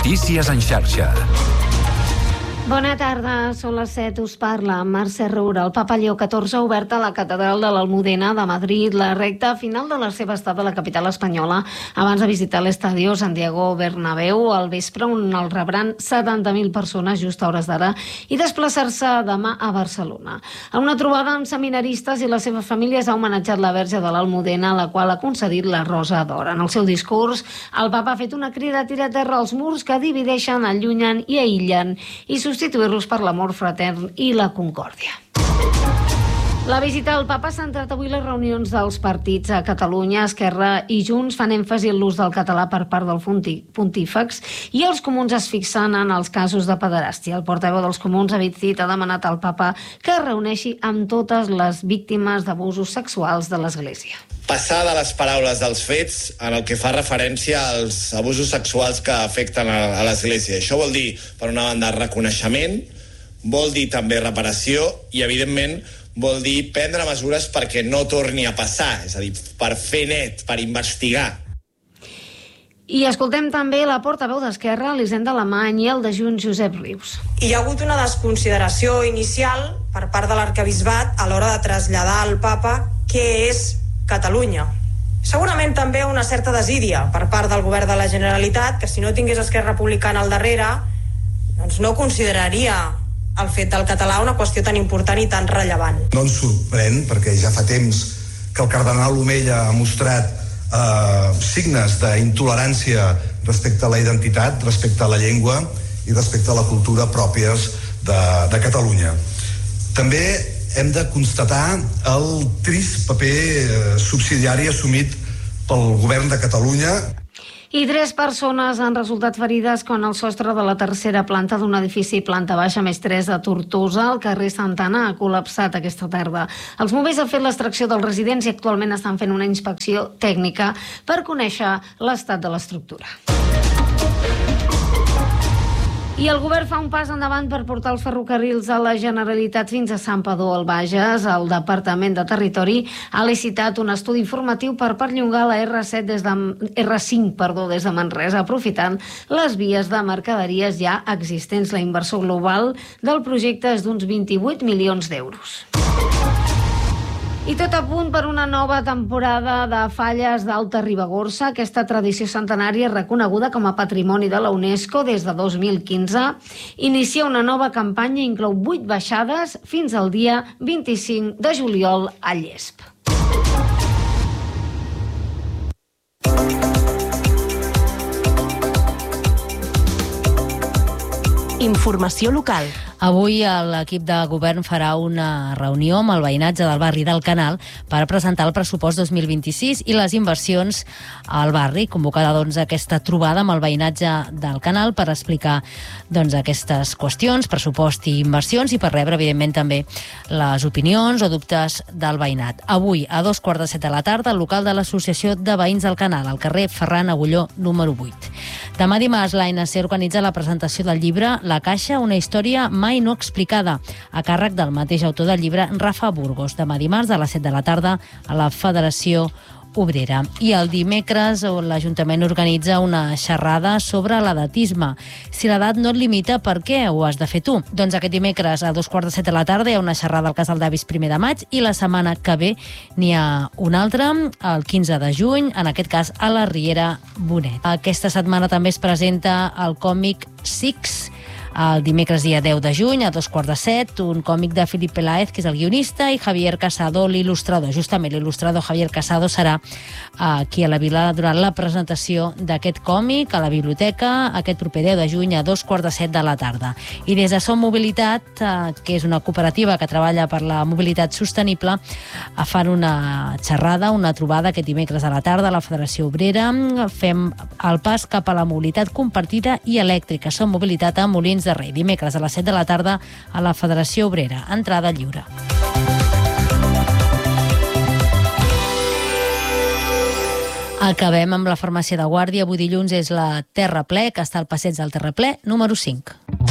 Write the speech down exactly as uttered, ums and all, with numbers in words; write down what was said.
Notícies en xarxa. Bona tarda, són les set, us parla Mercè Roura. El papa Lleó catorze ha obert a la catedral de l'Almudena de Madrid la recta final de la seva estada a la capital espanyola abans de visitar l'Estadio Santiago Bernabéu al vespre, on el rebran setanta mil persones just a hores d'ara, i desplaçar-se demà a Barcelona. En una trobada amb seminaristes i les seves famílies ha homenatjat la Verge de l'Almudena, a la qual ha concedit la Rosa d'Or. En el seu discurs, el papa ha fet una crida a tirar a terra els murs que divideixen, allunyen i aïllen i substituir-los per l'amor fratern i la concòrdia. La visita al papa ha centrat avui les reunions dels partits a Catalunya. Esquerra i Junts fan èmfasi en l'ús del català per part del pontífex i els comuns es fixen en els casos de pederàstia. El portaveu dels comuns, David Cid, ha demanat al papa que es reuneixi amb totes les víctimes d'abusos sexuals de l'Església. Passar de les paraules dels fets en el que fa referència als abusos sexuals que afecten a l'Església. Això vol dir, per una banda, reconeixement, vol dir també reparació i, evidentment, vol dir prendre mesures perquè no torni a passar, és a dir, per fer net, per investigar. I escoltem també la portaveu d'Esquerra, Elisenda Alemany, i el de Junts, Josep Rius. Hi ha hagut una desconsideració inicial per part de l'arquebisbat a l'hora de traslladar al papa què és Catalunya. Segurament també una certa desídia per part del govern de la Generalitat, que si no tingués Esquerra Republicana al darrere, doncs no consideraria el fet del català una qüestió tan important i tan rellevant. No ens sorprèn, perquè ja fa temps que el cardenal Omella ha mostrat eh, signes d'intolerància respecte a la identitat, respecte a la llengua i respecte a la cultura pròpies de, de Catalunya. També hem de constatar el trist paper eh, subsidiari assumit pel govern de Catalunya. I tres persones han resultat ferides quan el sostre de la tercera planta d'un edifici planta baixa més tres de Tortosa, al carrer Santana, ha col·lapsat aquesta tarda. Els bombers han fet l'extracció dels residents i actualment estan fent una inspecció tècnica per conèixer l'estat de l'estructura. I el govern fa un pas endavant per portar els ferrocarrils a la Generalitat fins a Santpedor al Bages. El Departament de Territori ha licitat un estudi informatiu per perllongar la erre set des de erre cinc, perdó, des de Manresa, aprofitant les vies de mercaderies ja existents. La inversió global del projecte és d'uns vint-i-vuit milions d'euros. I tot a punt per una nova temporada de Falles d'Alta Ribagorça. Aquesta tradició centenària, reconeguda com a Patrimoni de la UNESCO des de dos mil quinze, inicia una nova campanya i inclou vuit baixades fins al dia vint-i-cinc de juliol a Llesp. Informació local. Avui l'equip de govern farà una reunió amb el veïnatge del barri del Canal per presentar el pressupost dos mil vint-i-sis i les inversions al barri. Convocada doncs aquesta trobada amb el veïnatge del Canal per explicar doncs aquestes qüestions, pressupost i inversions, i per rebre evidentment també les opinions o dubtes del veïnat. Avui a dos quarts de set de la tarda al local de l'Associació de Veïns del Canal, al carrer Ferran Agulló número vuit. Demà dimarts l'A N C organitza la presentació del llibre La Caixa, una història mai no explicada, a càrrec del mateix autor del llibre, Rafa Burgos. Demà dimarts a les set de la tarda a la Federació Obrera. I el dimecres l'Ajuntament organitza una xerrada sobre l'edatisme. Si l'edat no et limita, per què ho has de fer tu? Doncs aquest dimecres a dos quarts de set de la tarda hi ha una xerrada al Casal d'Avis primer de maig i la setmana que ve n'hi ha una altra, el quinze de juny, en aquest cas a la Riera Bonet. Aquesta setmana també es presenta el còmic Six, el dimecres dia deu de juny a dos quarts de set, un còmic de Philip Peláez, que és el guionista, i Javier Casado, l'il·lustrador. Justament l'il·lustrador Javier Casado serà aquí a la Vila durant la presentació d'aquest còmic a la biblioteca aquest proper deu de juny a dos quarts de set de la tarda. I des de Som Mobilitat, que és una cooperativa que treballa per la mobilitat sostenible, fan una xerrada, una trobada aquest dimecres a la tarda a la Federació Obrera. Fem el pas cap a la mobilitat compartida i elèctrica. Som Mobilitat a Molins de Rei, dimecres a les set de la tarda a la Federació Obrera. Entrada lliure. Acabem amb la farmàcia de Guàrdia. Avui dilluns és la Terraplè, que està al passeig del Terraplè número cinc.